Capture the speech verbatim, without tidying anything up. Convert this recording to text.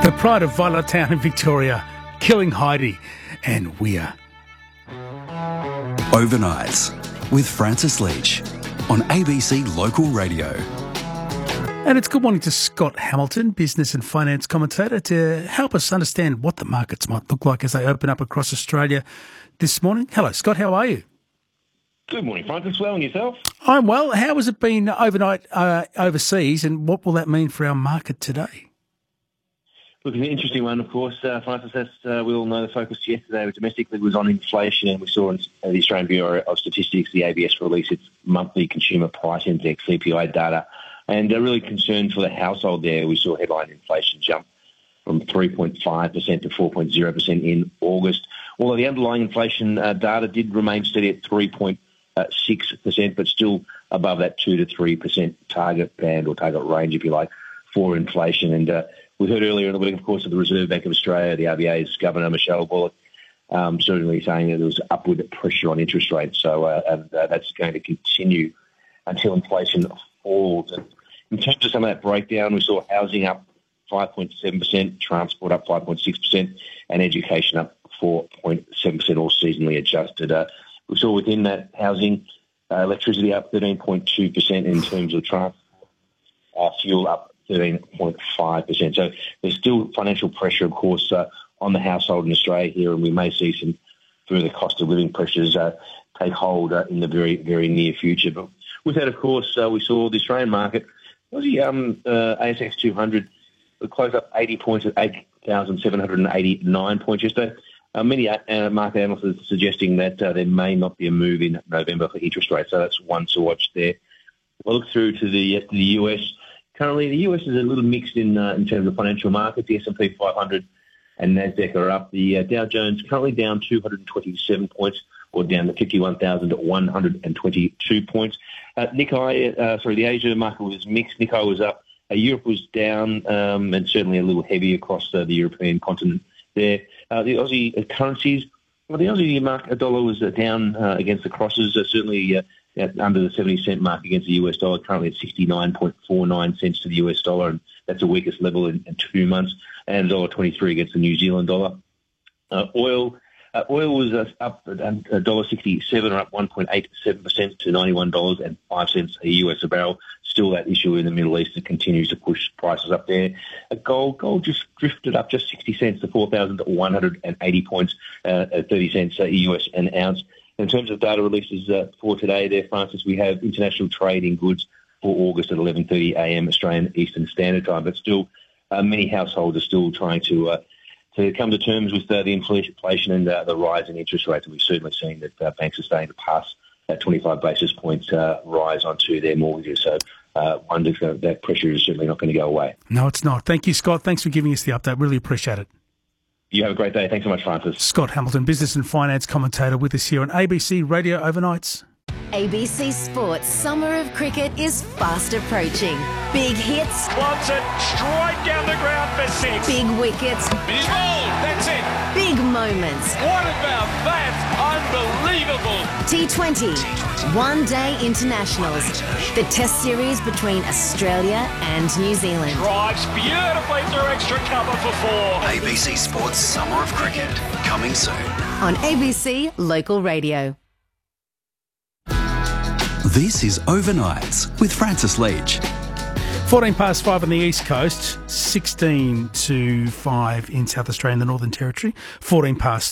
The pride of Violet Town in Victoria, Killing Heidi and Weir. Overnights with Francis Leach on A B C Local Radio. And it's good morning to Scott Hamilton, business and finance commentator, to help us understand what the markets might look like as they open up across Australia this morning. Hello, Scott. How are you? Good morning, Francis. Well, and yourself? I'm well. How has it been overnight uh, overseas, and what will that mean for our market today? Look, it's an interesting one, of course. Uh, Francis, as uh, we all know, the focus yesterday domestically was on inflation, and we saw in uh, the Australian Bureau of Statistics, the A B S, release its monthly consumer price index, C P I data, and uh, really concerned for the household there. We saw headline inflation jump from three point five percent to four point zero percent in August, although the underlying inflation uh, data did remain steady at three point six percent, but still above that two to three percent target band or target range, if you like, for inflation. And uh, we heard earlier in the week, of course, of the Reserve Bank of Australia, the R B A's Governor, Michelle Bullock, um, certainly saying that there was upward pressure on interest rates. So uh, and, uh, that's going to continue until inflation falls. And in terms of some of that breakdown, we saw housing up five point seven percent, transport up five point six percent, and education up four point seven percent, all seasonally adjusted. Uh, we saw within that housing, uh, electricity up thirteen point two percent in terms of transport, uh, fuel up thirteen point five percent. So there's still financial pressure, of course, uh, on the household in Australia here, and we may see some further cost of living pressures uh, take hold uh, in the very, very near future. But with that, of course, uh, we saw the Australian market, Aussie um, uh, A S X two hundred closed up eighty points at eight thousand seven hundred eighty-nine points yesterday. Uh, many uh, market analysts are suggesting that uh, there may not be a move in November for interest rates, so that's one to watch there. We'll look through to the, to the U S. Currently, the U S is a little mixed in uh, in terms of financial markets. The S and P five hundred and NASDAQ are up. The uh, Dow Jones currently down two hundred twenty-seven points, or down to fifty-one thousand one hundred twenty-two points. Uh, Nikkei, uh, sorry, the Asia market was mixed. Nikkei was up. Uh, Europe was down, um, and certainly a little heavy across uh, the European continent there. Uh, the Aussie currencies, well, the Aussie market dollar was uh, down uh, against the crosses, uh, certainly uh, under the seventy cent mark against the U S dollar, currently at sixty-nine point four nine cents to the U S dollar, and that's the weakest level in, in two months, and one dollar twenty-three against the New Zealand dollar. Uh, oil uh, oil was uh, up at one dollar sixty-seven, or up one point eight seven percent to ninety-one dollars and five cents a U S a barrel. Still that issue in the Middle East that continues to push prices up there. Uh, gold gold just drifted up just sixty cents to four thousand one hundred eighty points, uh, at thirty cents a U S an ounce. In terms of data releases uh, for today there, Francis, we have international trade in goods for August at eleven thirty a m Australian Eastern Standard Time, but still uh, many households are still trying to uh, to come to terms with uh, the inflation and uh, the rise in interest rates. And we've certainly seen that uh, banks are starting to pass that twenty-five basis points uh, rise onto their mortgages. So uh, wonder if uh, that pressure is certainly not going to go away. No, it's not. Thank you, Scott. Thanks for giving us the update. Really appreciate it. You have a great day. Thanks so much, Francis. Scott Hamilton, business and finance commentator, with us here on A B C Radio Overnights. A B C Sports Summer of Cricket is fast approaching. Big hits. Wants it straight down the ground for six. Big wickets. He's bowled. That's it. Big moments. What about that? Unbelievable. T twenty. One Day Internationals. The test series between Australia and New Zealand. Drives beautifully through extra cover for four. A B C Sports Summer of Cricket, coming soon. On A B C Local Radio. This is Overnights with Francis Leach. fourteen past five on the East Coast, sixteen to five in South Australia and the Northern Territory, fourteen past